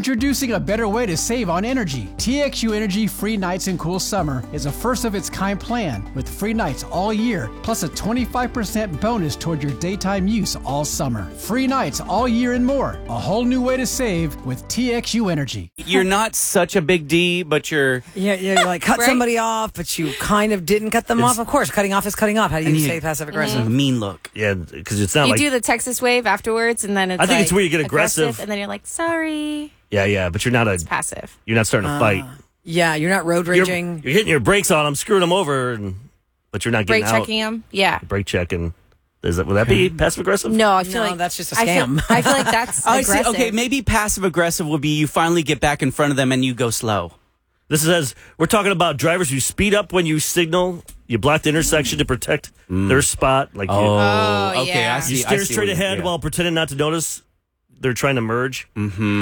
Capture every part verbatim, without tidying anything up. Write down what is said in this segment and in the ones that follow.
Introducing a better way to save on energy. T X U Energy Free Nights and Cool Summer is a first-of-its-kind plan with free nights all year, plus a twenty-five percent bonus toward your daytime use all summer. Free nights all year and more. A whole new way to save with T X U Energy. You're not such a big D, but you're... Yeah, you're like, cut Right? somebody off, but you kind of didn't cut them It's- off. Of course, cutting off is cutting off. How do you And you- say passive-aggressive? A mean look. Yeah, because it's not You like... do the Texas wave afterwards, and then it's I think like it's where you get aggressive. and then you're like, sorry. Yeah, yeah, but you're not a... It's passive. You're not starting to fight. Yeah, you're not road You're, raging. you're hitting your brakes on them, screwing them over, and but you're not getting Brake out. checking him. Yeah. Brake checking. Is that, would that be passive aggressive? No, I feel No, like that's just a I feel- scam. I feel, like that's I see. aggressive. Okay, maybe passive aggressive would be you finally get back in front of them and you go slow. This says we're talking about drivers who speed up when you signal. You block the intersection to protect their spot. Like Oh, you, Oh, okay. yeah. I see. you I steer see straight what you- ahead yeah. while pretending not to notice they're trying to merge. Mm-hmm.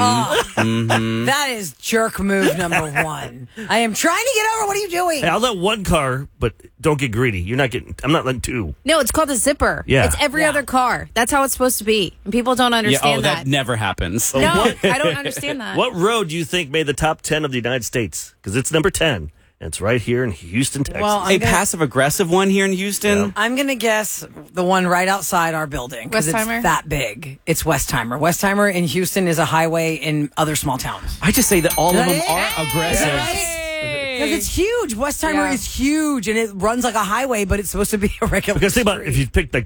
Oh, that is jerk move number one. I am trying to get over. What are you doing? Hey, I'll let one car, but don't get greedy. You're not getting. I'm not letting two. No, it's called a zipper. Yeah. It's every Yeah. other car. That's how it's supposed to be. And people don't Yeah, understand oh, that. that. never happens. No, I don't understand that. What road do you think made the top ten of the United States? Because it's number ten. And it's right here in Houston, Texas. Well, I'm A gonna- passive aggressive one here in Houston. Yeah. I'm going to guess the one right outside our building because it's Westheimer? that big. It's Westheimer. Westheimer in Houston is a highway in other small towns. I just say that all of them Hey! are aggressive. Because it's huge. Westheimer Yeah. is huge and it runs like a highway, but it's supposed to be a regular Because think about it, if street. you pick like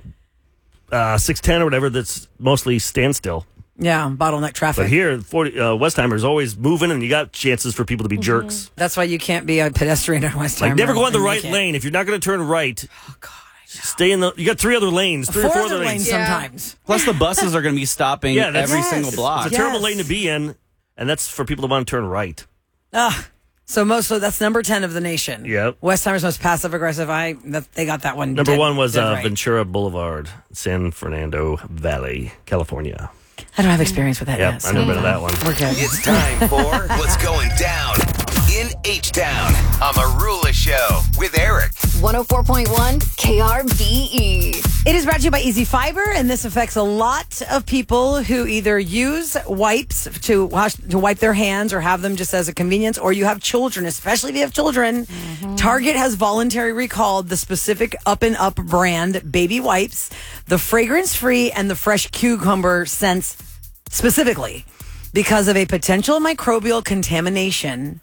uh, six ten or whatever, that's mostly standstill. Yeah, bottleneck traffic. But here, forty, uh, Westheimer is always moving, and you got chances for people to be jerks. That's why you can't be a pedestrian at Westheimer. Like never go on the and right make it. lane. If you're not going to turn right, Oh, God. stay in the. You got three other lanes, three Four or four other other lanes lanes. Yeah. sometimes. Plus, the buses are going to be stopping Yeah, that's- every Yes. single block. It's a terrible Yes. lane to be in, and that's for people that want to turn right. Ugh. So mostly that's number ten of the nation. Yep. Westheimer's most passive aggressive. I that, they got that one. Number dead- one was dead uh, right. Ventura Boulevard, San Fernando Valley, California. I don't have experience with that Yep, yet. I've never been to that one. We're good. It's time for What's Going Down in H-Town on Marula Show with Eric. one oh four point one K R B E. It is brought to you by Easy Fiber, and this affects a lot of people who either use wipes to wash, to wipe their hands or have them just as a convenience, or you have children, especially if you have children. Target has voluntarily recalled the specific Up and Up brand baby wipes, the fragrance-free and the fresh cucumber scents specifically, because of a potential microbial contamination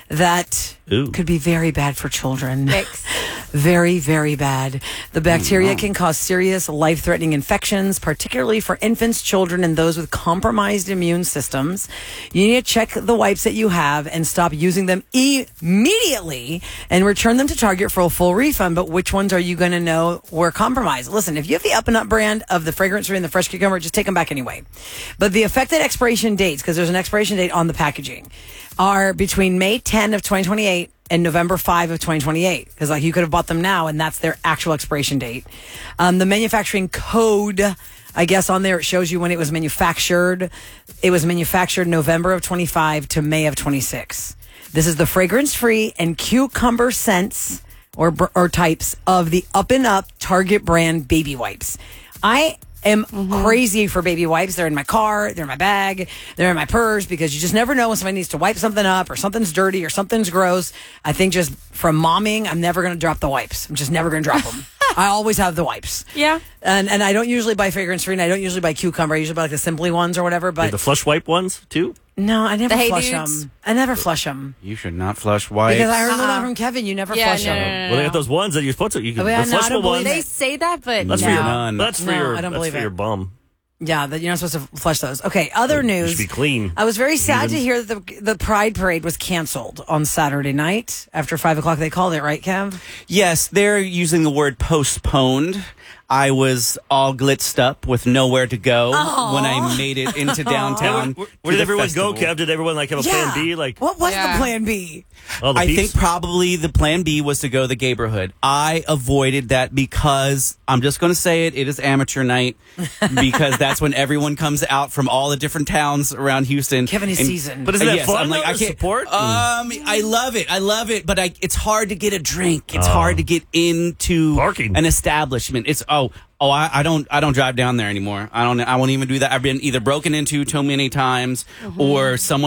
that Ooh. could be very bad for children. Yikes. Very, very bad. The bacteria can cause serious life-threatening infections, particularly for infants, children, and those with compromised immune systems. You need to check the wipes that you have and stop using them immediately and return them to Target for a full refund. But which ones are you going to know were compromised? Listen, if you have the Up and Up brand of the fragrance-free and the fresh cucumber, just take them back anyway. But the affected expiration dates, because there's an expiration date on the packaging, are between May tenth of twenty twenty-eight and November fifth of twenty twenty-eight. Because like you could have bought them now and that's their actual expiration date. Um, the manufacturing code, I guess on there it shows you when it was manufactured. It was manufactured November of twenty-five to May of twenty-six. This is the fragrance-free and cucumber scents or br- or types of the Up and Up Target brand baby wipes. I am crazy for baby wipes. They're in my car, they're in my bag, they're in my purse, because you just never know when somebody needs to wipe something up or something's dirty or something's gross. I think just from momming, I'm never going to drop the wipes. I'm just never going to drop them. I always have the wipes. Yeah. And and I don't usually buy fragrance free and I don't usually buy cucumber. I usually buy like the Simply ones or whatever. But The flush wipe ones, too? no, I never The Hey flush Dudes? them. I never flush them. You should not flush wipes. Because I heard that Uh-uh. from Kevin. You never Yeah, flush no, them. no, no, Well, they got those ones that you're supposed to. You can, Oh, yeah, the no, I flushable don't believe ones. They say that, but That's no. for your, None. that's for No, your, I don't that's believe for it. your bum. Yeah, that you're not supposed to flush those. Okay, other You news. should be clean. I was very sad Even- to hear that the, the Pride Parade was canceled on Saturday night after five o'clock. They called it, right, Kev? Yes, they're using the word postponed. I was all glitzed up with nowhere to go when I made it into Yeah, downtown. where, to where did the everyone festival. go, Kev? Did everyone like have a plan B? Like, what was Yeah. the plan B? all the I peeps? think probably the plan B was to go the Gayborhood. I avoided that because I'm just going to say it. It is amateur night because that's when everyone comes out from all the different towns around Houston. Kevin is And- seasoned. But isn't that yes, fun? I'm like, though, I to can't support. Um, I love it. I love it, but I, it's hard to get a drink. It's Oh. hard to get into Parking. an establishment. It's oh. Oh, I, I don't. I don't drive down there anymore. I don't. I won't even do that. I've been either broken into too many times, or someone